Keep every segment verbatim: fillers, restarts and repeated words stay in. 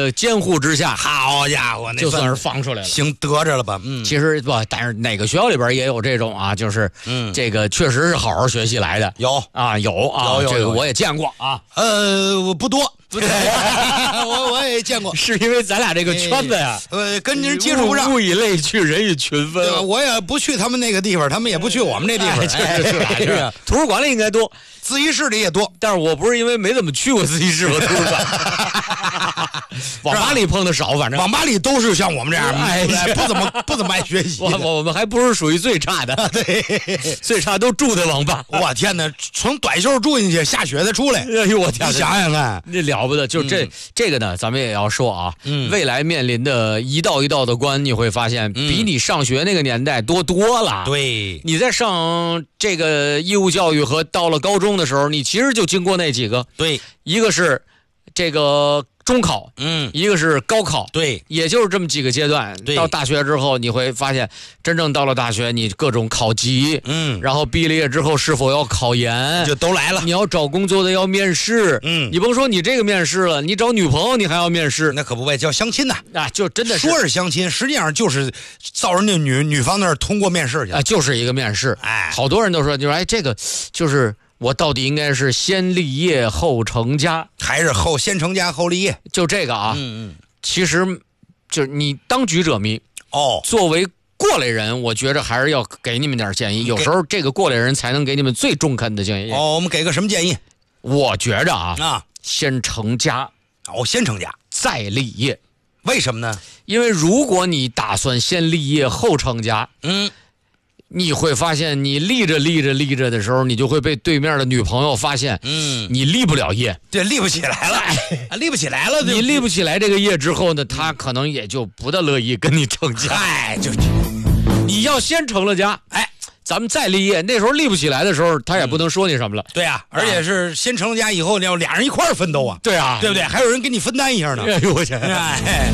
个监护之下， 好家伙，那就算是放出来了， 行得着了吧？嗯， 其实不，但是哪个学校里边也有这种啊，就是嗯， 这个确实是好好学习来的， 有啊有啊， 有有有这个我也见过啊， 呃，不多。不对，我我也见过， 是因为咱俩这个圈子呀， 呃，跟人接触不上， 物以类聚，人以群分。 对吧？我也不去他们那个地方，他们也不去我们这地方。 哎、是啊，是啊，图书馆里应该多， 自习室里也多， 但是我不是因为没怎么去过自习室和图书馆，网吧里碰的少，反正网吧里都是像我们这样， 哎， 不怎么不怎么爱学习。 我我们还不是属于最差的， 对， 最差都住在网吧。 我天哪，从短袖住进去，下雪再出来， 哎呦我天！ 你想想看， 那了不得，就这。嗯这个呢，咱们也要说啊，嗯、未来面临的一道一道的关，你会发现比你上学那个年代多多了。 对， 你在上这个义务教育和到了高中的时候，你其实就经过那几个， 对， 一个是这个中考， 嗯， 一个是高考， 对， 也就是这么几个阶段。 对， 到大学之后，你会发现，真正到了大学，你各种考级， 嗯， 然后毕了业之后是否要考研， 就都来了。 你要找工作的要面试， 嗯， 你甭说你这个面试了，你找女朋友你还要面试， 那可不呗，叫相亲呐， 啊，就真的是说是相亲，实际上就是到人家女女方那儿通过面试去啊，就是一个面试。 哎， 好多人都说，就是哎，这个就是我到底应该是先立业后成家， 还是后先成家后立业？ 就这个啊， 嗯嗯， 其实就是你当局者迷哦， 作为过来人，我觉着还是要给你们点建议。有时候这个过来人才能给你们最中肯的建议。 哦，我们给个什么建议？ 我觉着啊啊， 先成家， 哦，先成家再立业。 为什么呢？ 因为如果你打算先立业后成家， 嗯。 你会发现，你立着立着立着的时候，你就会被对面的女朋友发现， 嗯， 你立不了业， 对，立不起来了，啊，立不起来了。 你立不起来这个业之后呢，他可能也就不大乐意跟你成家。 哎，就你要先成了家，哎，咱们再立业。那时候立不起来的时候，他也不能说你什么了。 对啊，而且是先成了家以后，要俩人一块儿奋斗啊。 对啊， 对不对？还有人给你分担一下呢。 哎呦我去！ 哎。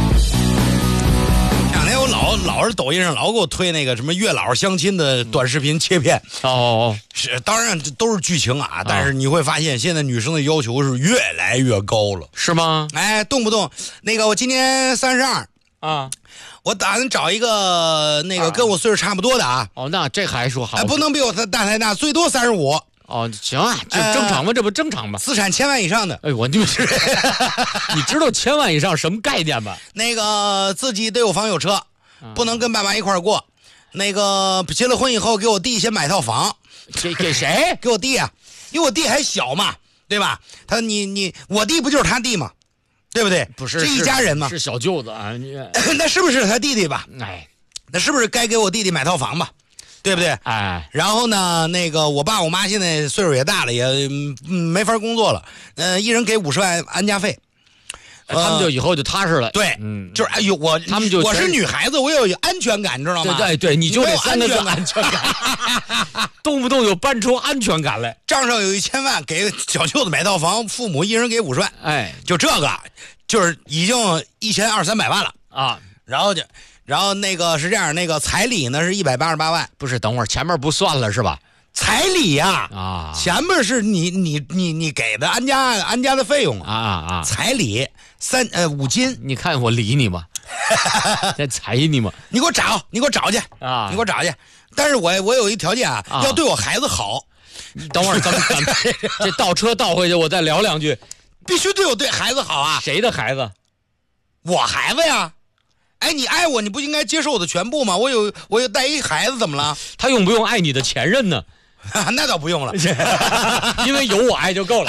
我老老是抖音上老给我推那个什么月老相亲的短视频切片哦， 是当然这都是剧情啊，但是你会发现现在女生的要求是越来越高了， 是吗？ 哎，动不动那个我今年三十二啊， 我打算找一个那个跟我岁数差不多的啊。 哦，那这还说好， 哎，不能比我大太大，最多三十五。 哦，行啊，就正常吧，呃、这不正常吗？ 资产千万以上的， 哎，我你们是，你知道千万以上什么概念吗？ 那个自己得有房有车，不能跟爸妈一块儿过。那个结了婚以后，给我弟先买套房。 给给谁？ 给我弟啊，因为我弟还小嘛，对吧？他你你我弟不就是他弟吗？对不对？ 不是， 是一家人嘛， 是小舅子啊。 那是不是他弟弟吧？ 哎， 那是不是该给我弟弟买套房吧？对不对？ 哎， 然后呢，那个我爸我妈现在岁数也大了，也、嗯、没法工作了，呃，一人给五十万安家费， 呃、他们就以后就踏实了。 对， 嗯， 就是哎呦，我他们就我是女孩子，我有安全感，你知道吗？ 对对对，你就得三个字安全感， 动不动就搬出安全感来。 账上有一千万，给小舅子买套房，父母一人给五十万， 哎， 就这个，就是已经一千二三百万了啊， 然后就。然后那个是这样，那个彩礼呢是一百八十八万， 不是？等会儿前面不算了是吧？ 彩礼呀， 啊， 前面是你你你你给的安家安家的费用啊啊啊， 彩礼三呃五金， 你看我理你吗？在踩你吗？ 你给我找，你给我找去啊， 你给我找去。但是我我有一条件啊，啊要对我孩子好。 等会儿咱们咱们这倒车倒回去，我再聊两句， 必须对我对孩子好啊。 谁的孩子？ 我孩子呀。哎，你爱我，你不应该接受我的全部吗？我有我有带一孩子，怎么了？ 他用不用爱你的前任呢？ 那倒不用了， 因为有我爱就够了。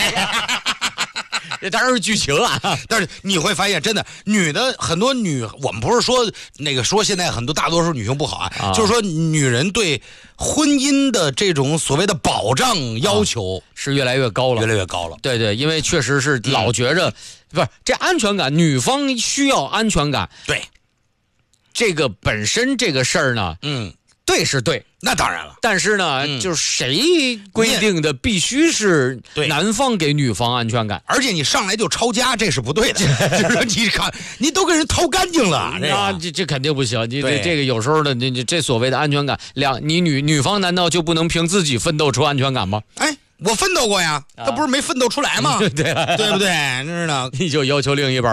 这当然是剧情啊， 但是你会发现，真的，女的很多女，我们不是说那个说现在很多大多数女性不好啊，啊就是说女人对婚姻的这种所谓的保障要求、 啊、是越来越高了， 越来越高了。 对对，因为确实是老觉着、嗯、不是这安全感，女方需要安全感。 对， 这个本身这个事儿呢， 嗯。 对是对， 那当然了。 但是呢，嗯、就是谁规定的必须是男方给女方安全感， 而且你上来就抄家，这是不对的。就是说你看，你都给人掏干净了， 那这这肯定不行。你这这个有时候的，你这所谓的安全感，两你女女方难道就不能凭自己奋斗出安全感吗？ 哎，我奋斗过呀，他不是没奋斗出来吗？ 对、啊， 对不对？真是的， 你就要求另一半。